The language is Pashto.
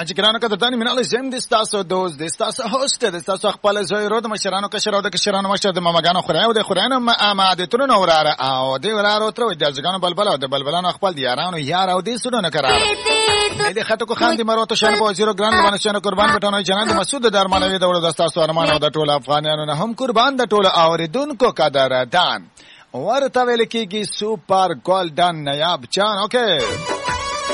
چې ګرانو قدردانې مینه زم د ستاسو دوست د ستاسو هوست د ستاسو خپل زوی رو د مشرانو کشرو د کشرانو مشر د مامګانو خورای او د خورانو عادتونو نوراره او د ورارو تر د ځګانو بلبل او د بلبلانو خپل د یارانو یار او د سونو قرار د خطو کو خان د مراتو شان په زیرو ګران باندې شان قربان بټانو جنان د مسعود درمانوي د ستاسو ارمان او د ټول افغانانو نه هم قربان د ټول اوریدونکو قدردان ورته ویل کېږي سوپر ګولډن نایاب چان اوکے